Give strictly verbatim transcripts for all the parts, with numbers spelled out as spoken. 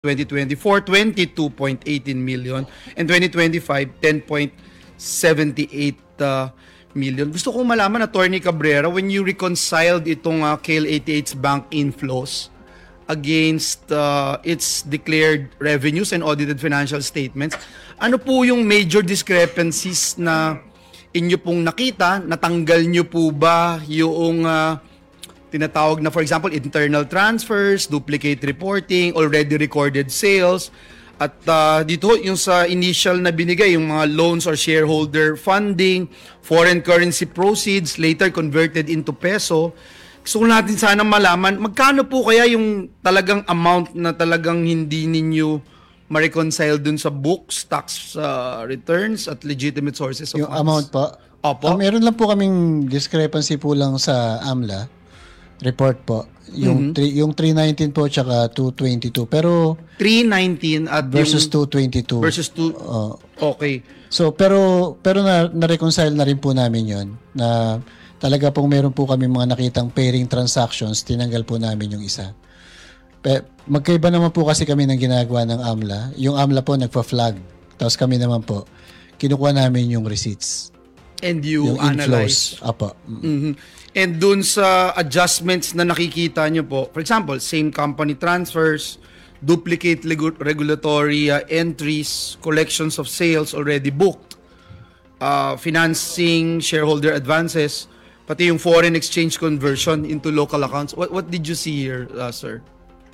twenty twenty-four, twenty-two point one eight million, and twenty twenty-five, ten point seven eight uh, million. Gusto kong malaman, Attorney Cabrera, when you reconciled itong uh, K L eighty-eight's bank inflows against uh, its declared revenues and audited financial statements, ano po yung major discrepancies na inyo pong nakita? Natanggal nyo po ba yung uh, tinatawag na, for example, internal transfers, duplicate reporting, already recorded sales, at uh, dito yung sa initial na binigay, yung mga loans or shareholder funding, foreign currency proceeds, later converted into peso. Gusto natin sana malaman, magkano po kaya yung talagang amount na talagang hindi ninyo ma-reconcile dun sa books, tax uh, returns, at legitimate sources of yung funds? Yung amount po? Opo. Uh, meron lang po kaming discrepancy po lang sa AMLA report po. Yung mm-hmm. three, yung three nineteen po tsaka two twenty-two. Pero three nineteen at versus yung, two twenty-two. Versus two. Uh, okay. So pero pero na, na-reconcile na rin po namin 'yon na talaga pong meron po kami mga nakitang pairing transactions, tinanggal po namin yung isa. Pe, magkaiba naman po kasi kami ng ginagawa ng AMLA. Yung AMLA po nagpa-flag. Tapos kami naman po kinukuha namin yung receipts. And you yung analyze. Inflows. Apo. Mm-hmm. And dun sa adjustments na nakikita nyo po, for example, same company transfers, duplicate leg- regulatory uh, entries, collections of sales already booked, uh, financing, shareholder advances, pati yung foreign exchange conversion into local accounts. What what did you see here, uh, sir?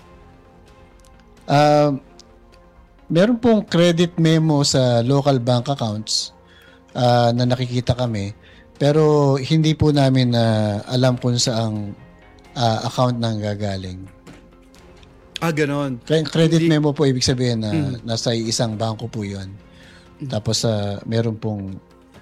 Uh, meron pong credit memo sa local bank accounts uh, na nakikita kami. Pero hindi po namin na uh, alam kung saang uh, account nang gagaling. Ah, ganon. Credit hindi... memo po ibig sabihin na mm. nasa isang bangko po 'yon. Mm. Tapos uh, meron pong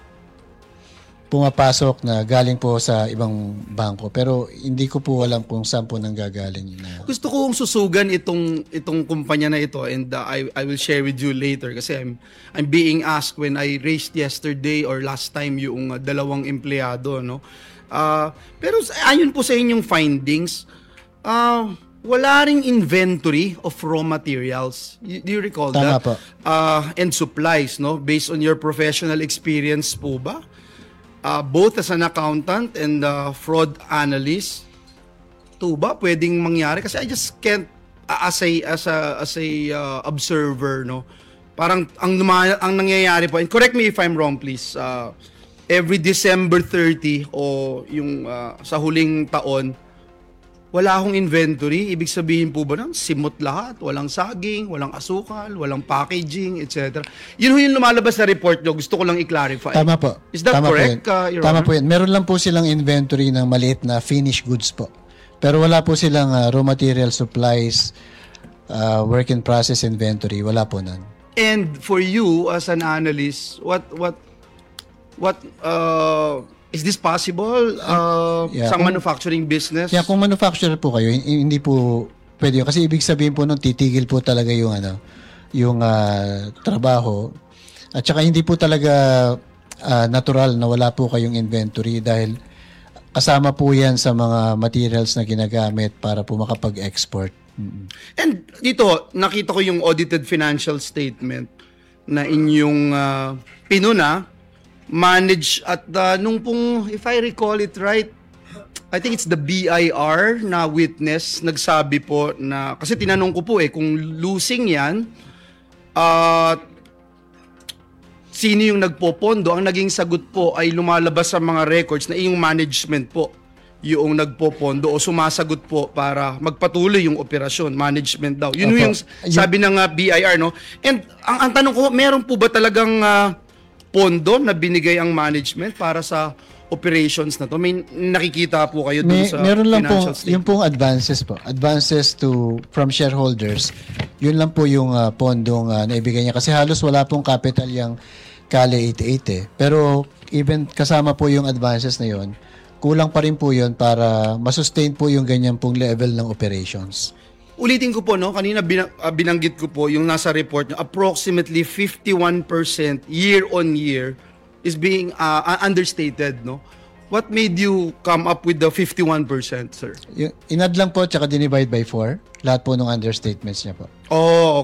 pumapasok na galing po sa ibang bangko. Pero hindi ko po alam kung saan po nang gagaling. Na... Gusto kong susugan itong itong kumpanya na ito, and uh, I I will share with you later kasi I'm I'm being asked when I raised yesterday or last time yung uh, dalawang empleyado, no. Uh, pero ayon po sa inyong findings, uh, wala ring inventory of raw materials. You, do you recall Tama that? Po. Uh, and supplies, no, based on your professional experience po ba? Uh, both as an accountant and uh, fraud analyst, to ba pwedeng mangyari? Kasi I just can't uh, as a as a as a uh, observer, no. Parang ang ang nangyayari po, and correct me if I'm wrong please. Uh, every December thirtieth o yung uh, sa huling taon, wala akong inventory. Ibig sabihin po ba nun, simot lahat, walang saging, walang asukal, walang packaging, et cetera. Yun yung lumalabas sa report nyo. Gusto ko lang i-clarify. Tama po. Is that Tama correct, po uh, Your Tama Honor? po yun. Meron lang po silang inventory ng maliit na finished goods po. Pero wala po silang uh, raw material supplies, uh, work in process inventory. Wala po nun. And for you as an analyst, what what what uh is this possible uh, yeah, sa kung, manufacturing business? Yeah, kung manufacturer po kayo, hindi po pwede yun. Kasi ibig sabihin po nung titigil po talaga yung ano, yung uh, trabaho. At saka hindi po talaga uh, natural na wala po kayong inventory dahil kasama po yan sa mga materials na ginagamit para po makapag-export. Mm-hmm. And dito, nakita ko yung audited financial statement na inyong uh, pinuna, manage at uh, nung pong, if I recall it right, I think it's the B I R na witness nagsabi po na, kasi tinanong ko po eh, kung losing yan, at uh, sino yung nagpopondo, ang naging sagot po ay lumalabas sa mga records na yung management po yung nagpopondo o sumasagot po para magpatuloy yung operasyon, management daw. Yun yung sabi ng uh, B I R, no? And ang, ang tanong ko, meron po ba talagang uh, pondo na binigay ang management para sa operations na to? May nakikita po kayo dun May, sa meron lang financial po, statement? yung pong advances po. Advances to from shareholders. Yun lang po yung uh, pondong uh, naibigay niya. Kasi halos wala pong capital yung K L eighty-eight eh. Pero even kasama po yung advances na yun, kulang pa rin po yun para masustain po yung ganyan pong level ng operations. Ulitin ko po, no, kanina binang, uh, binanggit ko po yung nasa report nyo, approximately fifty-one percent year on year is being uh, understated, no, What made you come up with the fifty-one percent, sir? Yung, inad lang po, tsaka dinivide by four. Lahat po ng understatements niya po. Oh,